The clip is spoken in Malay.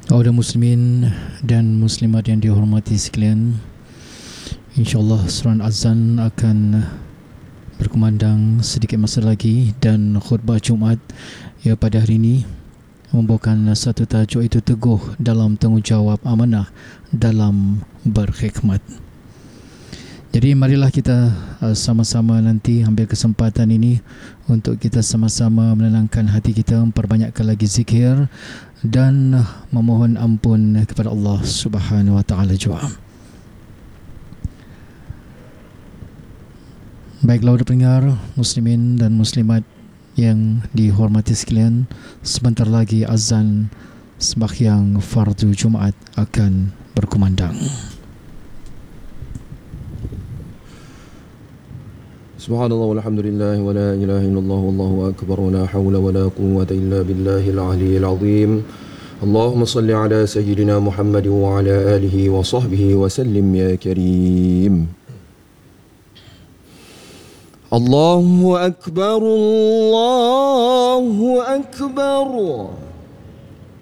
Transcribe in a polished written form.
Kaum muslimin dan muslimat yang dihormati sekalian, InsyaAllah surah azan akan berkumandang sedikit masa lagi, dan khutbah Jumaat pada hari ini membawakan satu tajuk, itu teguh dalam tanggungjawab amanah dalam berkhidmat. Jadi marilah kita sama-sama nanti ambil kesempatan ini untuk kita sama-sama menenangkan hati kita, memperbanyakkan lagi zikir dan memohon ampun kepada Allah Subhanahu wa taala jua. Baiklah pendengar muslimin dan muslimat yang dihormati sekalian, sebentar lagi azan sembahyang fardu Jumaat akan berkumandang. Subhanallah walhamdulillah wa la ilaha illallah wallahu akbar wa la hawla wa la quwwata illa billahil aliyyil azim. Allahumma salli ala sayyidina Muhammad wa ala alihi wa sahbihi wa sallim ya karim. Allahu akbar, Allahu akbar.